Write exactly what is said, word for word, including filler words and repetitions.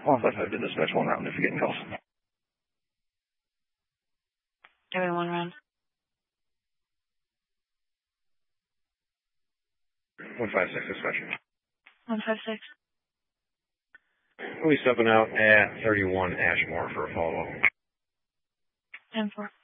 one five five to dispatch one round if you're getting calls. Doing one round. one five six dispatch. one five six. We'll be stepping out at thirty-one Ashmore for a follow-up. ten four.